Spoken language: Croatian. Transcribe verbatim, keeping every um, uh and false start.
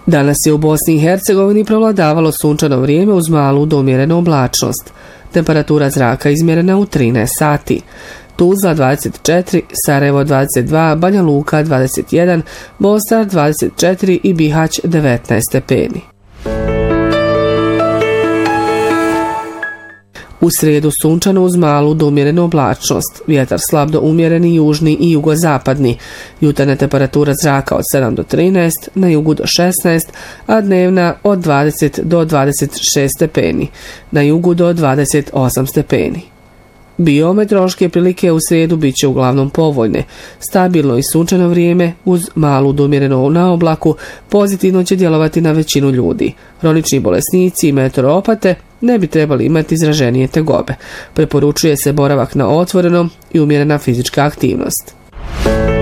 Danas je u Bosni i Hercegovini prevladavalo sunčano vrijeme uz malu do umjerenu oblačnost. Temperatura zraka izmjerena u trinaest sati. Tuzla dvadeset četiri, Sarajevo dvadeset dva, Banja Luka dvadeset jedan, Mostar dvadeset četiri i Bihać devetnaest stepeni. U srijedu sunčano uz malu do umjerenu oblačnost, vjetar slab do umjereni južni i jugozapadni, jutarnja temperatura zraka od sedam do trinaest, na jugu do šesnaest, a dnevna od dvadeset do dvadeset šest stepeni, na jugu do dvadeset osam stepeni. Biometeorološke prilike u srijedu bit će uglavnom povoljne. Stabilno i sunčano vrijeme uz malu do umjerenu na oblaku pozitivno će djelovati na većinu ljudi. Hronični bolesnici i meteoropate ne bi trebali imati izraženije tegobe. Preporučuje se boravak na otvorenom i umjerena fizička aktivnost.